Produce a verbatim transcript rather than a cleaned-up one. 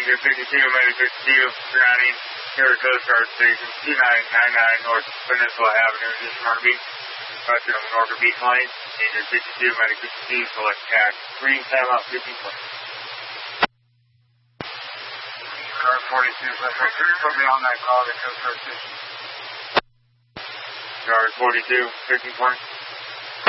Danger fifty-two, Omega fifty-two, surrounding Air Coast Guard Station two nine nine nine North Peninsula Avenue, just front of me. Roger, on the Norfolk Beach line. Danger fifty-two, Omega fifty-two, select tax. Green time out fifteen twenty. Guard forty-two, put me on that call to Coast Guard Station. Guard forty-two, fifteen twenty.